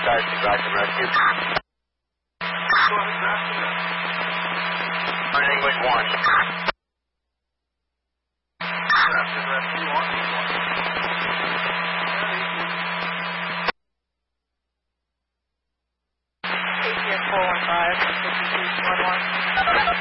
guys to Grafton Rescue. Go ahead, Grafton. English 1. Grafton Rescue 1.